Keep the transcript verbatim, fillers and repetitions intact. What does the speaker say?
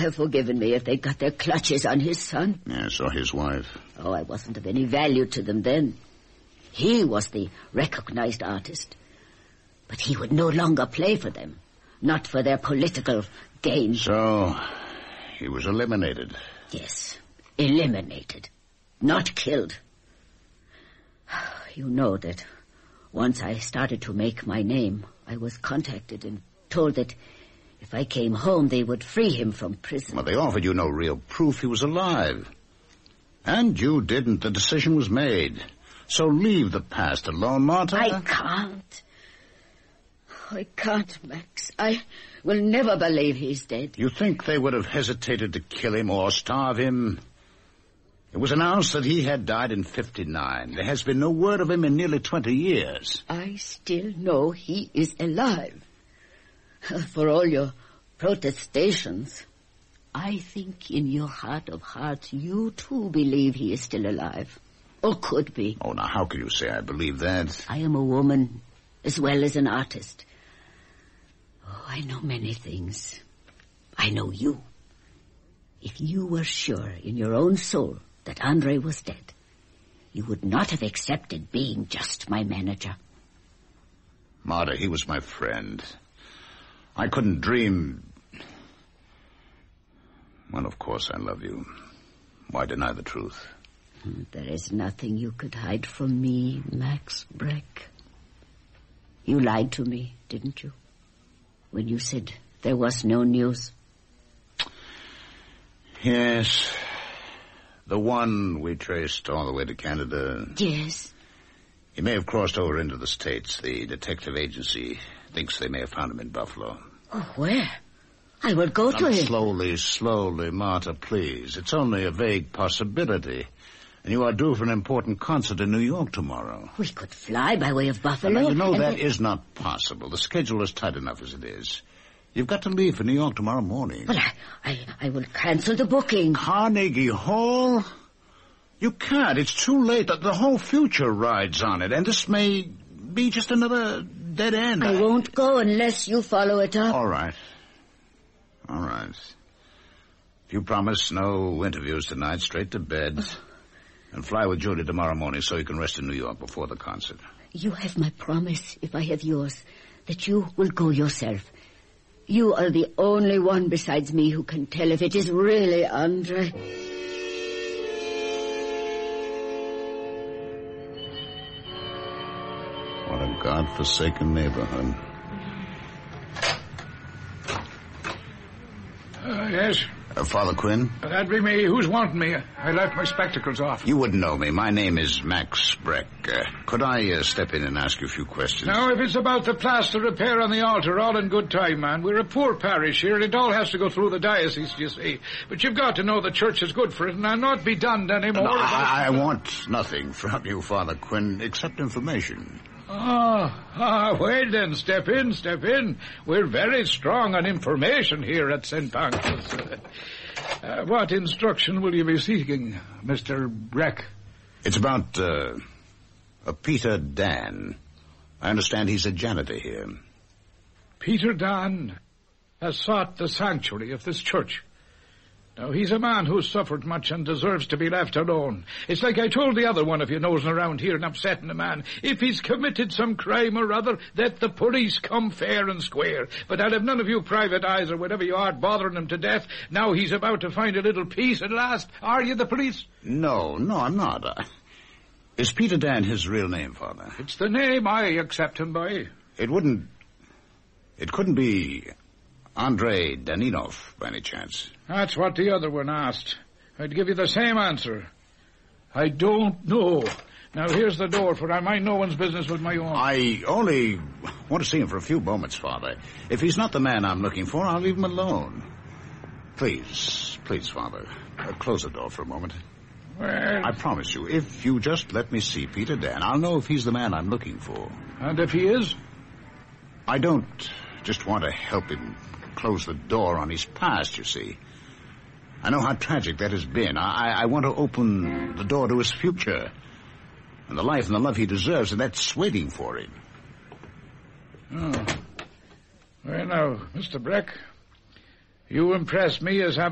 have forgiven me if they got their clutches on his son. Yes, or his wife. Oh, I wasn't of any value to them then. He was the recognized artist. But he would no longer play for them. Not for their political gain. So, he was eliminated. Yes, eliminated. Not killed. You know that once I started to make my name, I was contacted and told that if I came home, they would free him from prison. Well, they offered you no real proof he was alive. And you didn't. The decision was made. So leave the past alone, Martha. I can't. I can't, Max. I will never believe he's dead. You think they would have hesitated to kill him or starve him? It was announced that he had died in fifty-nine. There has been no word of him in nearly twenty years. I still know he is alive. For all your protestations, I think in your heart of hearts you too believe he is still alive. Or could be. Oh, now how can you say I believe that? I am a woman as well as an artist. Oh, I know many things. I know you. If you were sure in your own soul that Andre was dead, you would not have accepted being just my manager. Marta, he was my friend. I couldn't dream... Well, of course I love you. Why deny the truth? There is nothing you could hide from me, Max Breck. You lied to me, didn't you? When you said there was no news. Yes. The one we traced all the way to Canada. Yes. He may have crossed over into the States. The detective agency thinks they may have found him in Buffalo. Oh, where? I will go Now, to him. Slowly, slowly, Marta, please. It's only a vague possibility. And you are due for an important concert in New York tomorrow. We could fly by way of Buffalo. Now, you know that then... is not possible. The schedule is tight enough as it is. You've got to leave for New York tomorrow morning. Well, I, I, I will cancel the booking. Carnegie Hall? You can't. It's too late. The, the whole future rides on it. And this may be just another dead end. I, I won't go unless you follow it up. All right. All right. If you promise no interviews tonight, straight to bed. And fly with Judy tomorrow morning so you can rest in New York before the concert. You have my promise, if I have yours, that you will go yourself. You are the only one besides me who can tell if it is really Andre. What a God-forsaken neighborhood. Uh, yes? Uh, Father Quinn? Uh, that'd be me. Who's wanting me? I left my spectacles off. You wouldn't know me. My name is Max Breck. Uh, could I uh, step in and ask you a few questions? Now, if it's about the plaster repair on the altar, all in good time, man. We're a poor parish here, and it all has to go through the diocese, you see. But you've got to know the church is good for it, and I'll not be done anymore. No, I, I want nothing from you, Father Quinn, except information. Ah, ah, well then, step in, step in. We're very strong on information here at Saint Pancras. Uh, what instruction will you be seeking, Mister Breck? It's about, uh, a Peter Dan. I understand he's a janitor here. Peter Dan has sought the sanctuary of this church. Now, he's a man who's suffered much and deserves to be left alone. It's like I told the other one of you nosing around here and upsetting a man. If he's committed some crime or other, let the police come fair and square. But I'll have none of you private eyes or whatever you are bothering him to death. Now he's about to find a little peace at last. Are you the police? No, no, I'm not. Uh, is Peter Dan his real name, Father? It's the name I accept him by. It wouldn't... It couldn't be Andre Daninov, by any chance. That's what the other one asked. I'd give you the same answer. I don't know. Now, here's the door, for I mind no one's business with my own. I only want to see him for a few moments, Father. If he's not the man I'm looking for, I'll leave him alone. Please, please, Father, uh, close the door for a moment. Well... I promise you, if you just let me see Peter Dan, I'll know if he's the man I'm looking for. And if he is? I don't just want to help him close the door on his past, you see. I know how tragic that has been. I, I want to open the door to his future and the life and the love he deserves, and that's waiting for him. Oh. Well, now, Mister Breck, you impress me as having